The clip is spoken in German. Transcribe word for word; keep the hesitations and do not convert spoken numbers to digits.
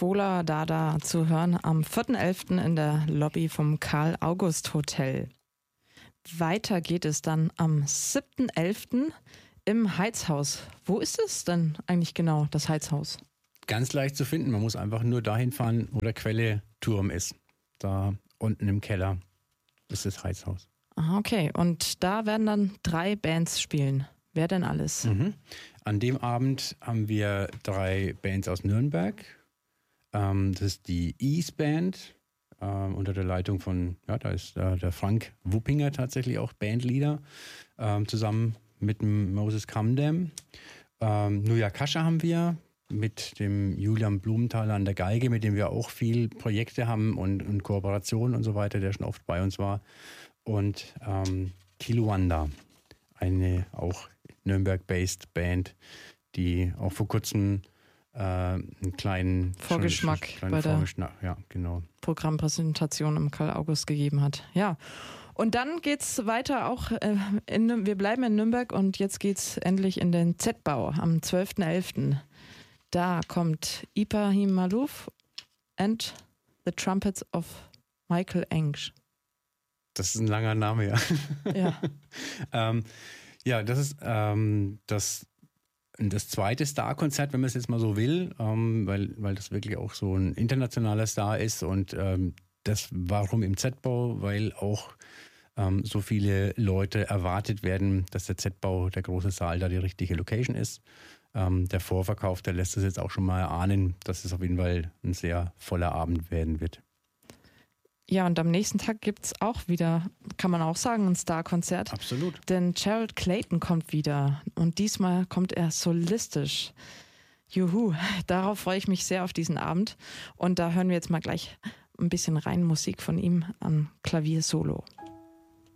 Fohler Dada zu hören am vierten elften in der Lobby vom Karl-August-Hotel. Weiter geht es dann am siebten elften im Heizhaus. Wo ist es denn eigentlich genau, das Heizhaus? Ganz leicht zu finden. Man muss einfach nur dahin fahren, wo der Quelle Turm ist. Da unten im Keller ist das Heizhaus. Aha, okay. Und da werden dann drei Bands spielen. Wer denn alles? Mhm. An dem Abend haben wir drei Bands aus Nürnberg. Ähm, das ist die Ease Band ähm, unter der Leitung von, ja, da ist äh, der Frank Wuppinger tatsächlich auch Bandleader, ähm, zusammen mit dem Moses Kamdem. Ähm, Nuja Kascha haben wir mit dem Julian Blumenthaler an der Geige, mit dem wir auch viel Projekte haben und, und Kooperationen und so weiter, der schon oft bei uns war. Und ähm, Kiluanda, eine auch Nürnberg-based Band, die auch vor kurzem äh, einen kleinen Vorgeschmack schon, schon, bei der Vorgeschmack, ja, genau. Programmpräsentation im Karl-August gegeben hat. Ja. Und dann geht's weiter auch, äh, in, wir bleiben in Nürnberg und jetzt geht's endlich in den Z-Bau am zwölften elften. Da kommt Ibrahim Malouf and the Trumpets of Michael Engsch. Das ist ein langer Name, ja. Ja, ähm, ja, das ist ähm, das, das zweite Star-Konzert, wenn man es jetzt mal so will, ähm, weil, weil das wirklich auch so ein internationaler Star ist. Und ähm, das warum im Z-Bau? Weil auch ähm, so viele Leute erwartet werden, dass der Z-Bau, der große Saal, da die richtige Location ist. Ähm, der Vorverkauf, der lässt es jetzt auch schon mal erahnen, dass es auf jeden Fall ein sehr voller Abend werden wird. ja, und am nächsten Tag gibt's auch wieder, kann man auch sagen, ein Star-Konzert. Absolut. Denn Gerald Clayton kommt wieder und diesmal kommt er solistisch. Juhu, darauf freue ich mich sehr auf diesen Abend. Und da hören wir jetzt mal gleich ein bisschen rein Musik von ihm am Klavier Solo.